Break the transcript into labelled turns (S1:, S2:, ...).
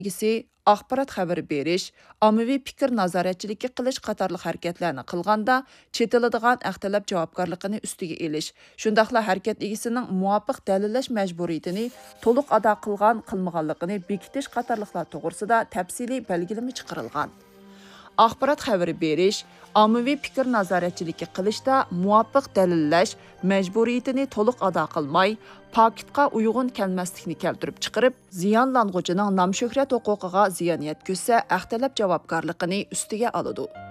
S1: belgisi, axborot xəbəri beriş, ommaviy fikir nazoratchiligi qilish qatorliq harakatlarni qilganda chetiladigan aqtalab javobgarligini ustiga elish, shundaqla harakat egasining muvofiq dalillash majburiyatini to'liq ado qilgan qilmaganligini bekitish qatorliqlar to'g'risida tafsiliy belgilama chiqarilgan. Axborot xəbəri beriş, ommaviy fikir nazoratchiligi qilishda muvofiq dalillash majburiyatini to'liq ado qilmay, paketga uyg'un kelmaslikni keltirib chiqarib, ziyonlanguchining nom-shuhrat huquqiga ziyon yetkazsa, aqtalab javobgarligini ustiga oladi.